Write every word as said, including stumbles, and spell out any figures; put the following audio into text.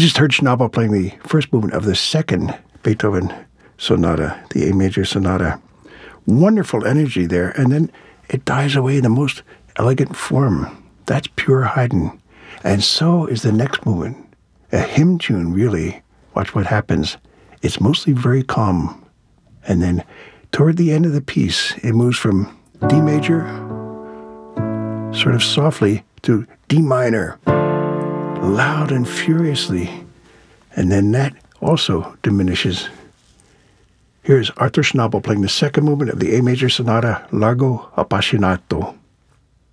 just heard Schnabel playing the first movement of the second Beethoven sonata, the A major sonata. Wonderful energy there, and then it dies away in the most elegant form. That's pure Haydn. And so is the next movement. A hymn tune, really. Watch what happens. It's mostly very calm. And then toward the end of the piece, it moves from D major, sort of softly, to D minor, loud and furiously. And then that also diminishes. Here's Arthur Schnabel playing the second movement of the A major sonata, Largo Appassionato.